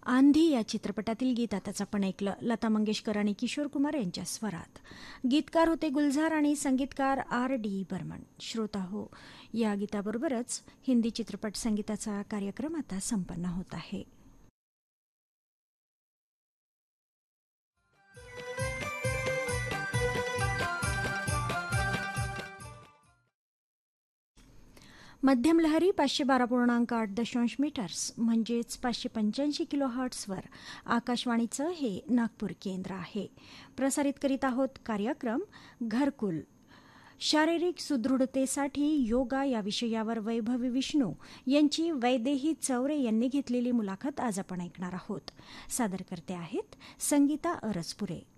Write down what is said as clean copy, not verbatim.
आंधी या चित्रपटातील गीत आताच आपण ऐकलं. लता मंगेशकर आणि किशोर कुमार यांच्या स्वरात. गीतकार होते गुलजार आणि संगीतकार R.D. बर्मन. श्रोता हो, या गीताबरोबरच हिंदी चित्रपट संगीताचा कार्यक्रम आता संपन्न होत आहे. मध्यम लहरी 512.8 मीटर्स म्हणजेच 585 किलो हर्ट्सवर आकाशवाणीचं हे नागपूर केंद्र आहे. प्रसारित करीत आहोत कार्यक्रम घरकुल. शारीरिक सुदृढतेसाठी योगा या विषयावर वैभवी विष्णू यांची वैदेही चौरे यांनी घेतलेली मुलाखत आज आपण ऐकणार आहोत. सादर करते आहेत संगीता अरसपुरे.